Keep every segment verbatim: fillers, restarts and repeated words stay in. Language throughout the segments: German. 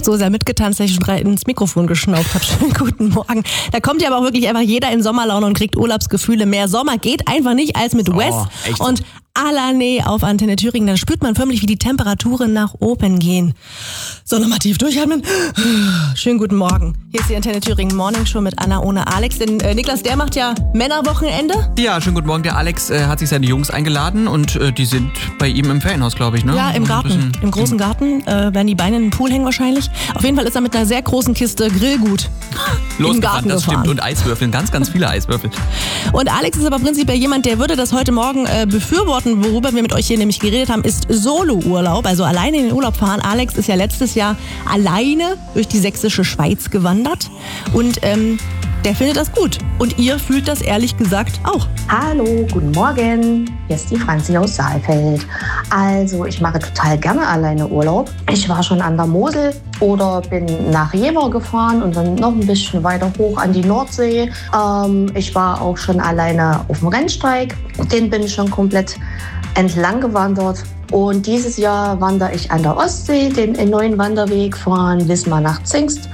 so sehr mitgetanzt, dass ich schon ins Mikrofon geschnauft habe. Schönen guten Morgen. Da kommt ja aber auch wirklich einfach jeder in Sommerlaune und kriegt Urlaubsgefühle. Mehr Sommer geht einfach nicht als mit Wes oh, und Alané auf Antenne Thüringen. Dann spürt man förmlich, wie die Temperaturen nach oben gehen. So, nochmal tief durchatmen. Schönen guten Morgen. Hier ist die Antenne Thüringen Morning Show mit Anna ohne Alex. Denn äh, Niklas, der macht ja Männerwochenende. Ja, schönen guten Morgen. Der Alex äh, hat sich seine Jungs eingeladen und äh, die sind bei ihm im Ferienhaus, glaube ich, ne? Ja, im Garten. Im großen Garten. Äh, werden die Beine in den Pool hängen wahrscheinlich. Auf jeden Fall ist er mit einer sehr großen Kiste Grillgut im Garten das gefahren. Stimmt. Und Eiswürfeln, ganz, ganz viele Eiswürfel. Und Alex ist aber prinzipiell jemand, der würde das heute Morgen äh, befürworten. Worüber wir mit euch hier nämlich geredet haben, ist Solo-Urlaub, also alleine in den Urlaub fahren. Alex ist ja letztes Jahr alleine durch die sächsische Schweiz gewandert und ähm, der findet das gut. Und ihr fühlt das ehrlich gesagt auch. Hallo, guten Morgen. Hier ist die Franzi aus Saalfeld. Also, ich mache total gerne alleine Urlaub. Ich war schon an der Mosel oder bin nach Jever gefahren und dann noch ein bisschen weiter hoch an die Nordsee. Ähm, ich war auch schon alleine auf dem Rennsteig. Den bin ich schon komplett entlang gewandert. Und dieses Jahr wandere ich an der Ostsee den neuen Wanderweg von Wismar nach Zingst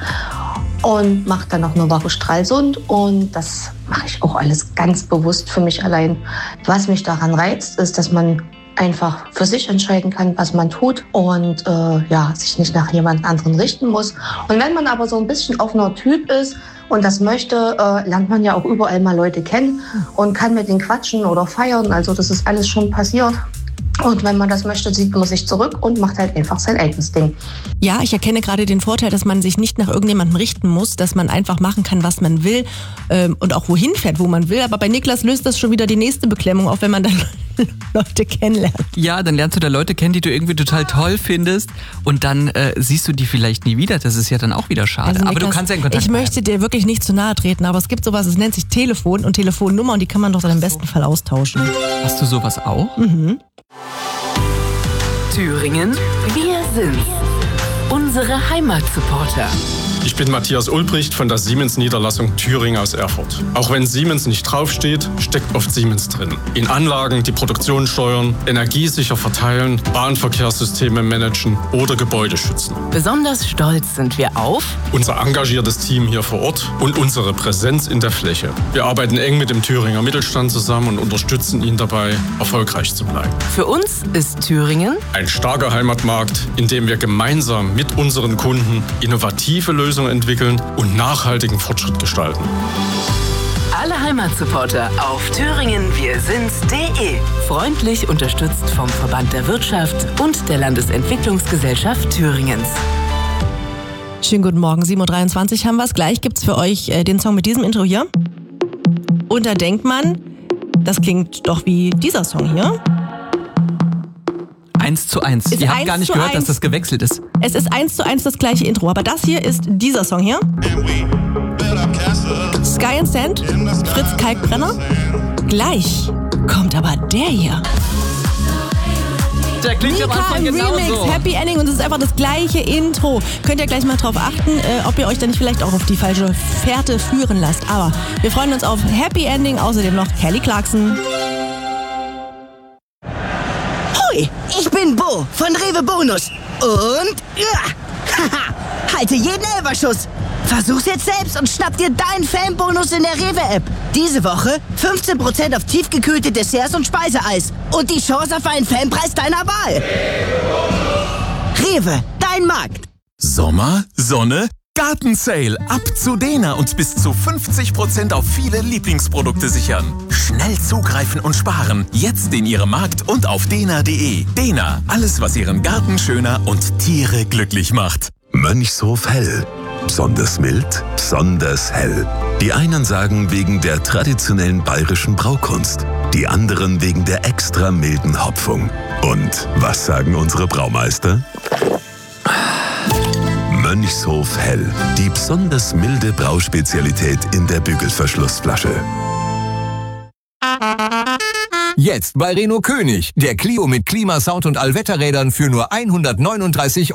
und mache dann noch eine Woche Stralsund. Und das mache ich auch alles ganz bewusst für mich allein. Was mich daran reizt, ist, dass man einfach für sich entscheiden kann, was man tut und äh, ja, sich nicht nach jemand anderen richten muss. Und wenn man aber so ein bisschen offener Typ ist und das möchte, äh, lernt man ja auch überall mal Leute kennen und kann mit denen quatschen oder feiern. Also das ist alles schon passiert. Und wenn man das möchte, zieht man sich zurück und macht halt einfach sein eigenes Ding. Ja, ich erkenne gerade den Vorteil, dass man sich nicht nach irgendjemandem richten muss, dass man einfach machen kann, was man will ähm, und auch wohin fährt, wo man will. Aber bei Niklas löst das schon wieder die nächste Beklemmung auf, wenn man dann Leute kennenlernt. Ja, dann lernst du da Leute kennen, die du irgendwie total toll findest und dann äh, siehst du die vielleicht nie wieder. Das ist ja dann auch wieder schade. Also aber Niklas, du kannst ja in Kontakt ich bleiben. möchte dir wirklich nicht zu nahe treten, aber es gibt sowas, es nennt sich Telefon und Telefonnummer und die kann man doch dann im besten Fall austauschen. Hast du sowas auch? Mhm. Thüringen, wir sind's. Unsere Heimatsupporter. Ich bin Matthias Ulbricht von der Siemens-Niederlassung Thüringen aus Erfurt. Auch wenn Siemens nicht draufsteht, steckt oft Siemens drin. In Anlagen, die Produktion steuern, energiesicher verteilen, Bahnverkehrssysteme managen oder Gebäude schützen. Besonders stolz sind wir auf unser engagiertes Team hier vor Ort und unsere Präsenz in der Fläche. Wir arbeiten eng mit dem Thüringer Mittelstand zusammen und unterstützen ihn dabei, erfolgreich zu bleiben. Für uns ist Thüringen ein starker Heimatmarkt, in dem wir gemeinsam mit unseren Kunden innovative Lösungen entwickeln und nachhaltigen Fortschritt gestalten. Alle Heimatsupporter auf thüringen wir sind's punkt de. Freundlich unterstützt vom Verband der Wirtschaft und der Landesentwicklungsgesellschaft Thüringens. Schönen guten Morgen, sieben Uhr dreiundzwanzig haben wir es. Gleich gibt's für euch äh, den Song mit diesem Intro hier. Und da denkt man, das klingt doch wie dieser Song hier. Eins zu eins. Ist Ihr habt eins gar nicht zu gehört, eins. dass das gewechselt ist. Es ist eins zu eins das gleiche Intro, aber das hier ist dieser Song hier. Sky and Sand, Fritz Kalkbrenner. Gleich kommt aber der hier. Der klingt am Mika Anfang im genauso. Remix, Happy Ending und es ist einfach das gleiche Intro. Könnt ihr gleich mal drauf achten, äh, ob ihr euch dann nicht vielleicht auch auf die falsche Fährte führen lasst. Aber wir freuen uns auf Happy Ending, außerdem noch Kelly Clarkson. Hoi, ich bin Bo von Rewe Bonus. Und ja, haha, halte jeden Elberschuss. Versuch's jetzt selbst und schnapp dir deinen Fanbonus in der Rewe-App. Diese Woche fünfzehn Prozent auf tiefgekühlte Desserts und Speiseeis. Und die Chance auf einen Fanpreis deiner Wahl. Rewe, dein Markt. Sommer, Sonne, Gartensale. Ab zu Dena und bis zu fünfzig Prozent auf viele Lieblingsprodukte sichern. Schnell zugreifen und sparen. Jetzt in Ihrem Markt und auf dena punkt de. Dena, alles was Ihren Garten schöner und Tiere glücklich macht. Mönchshof Hell. Besonders mild, besonders hell. Die einen sagen wegen der traditionellen bayerischen Braukunst, die anderen wegen der extra milden Hopfung. Und was sagen unsere Braumeister? Mönchshof Hell, die besonders milde Brauspezialität in der Bügelverschlussflasche. Jetzt bei Renault König. Der Clio mit Klimasound und Allwetterrädern für nur hundertneununddreißig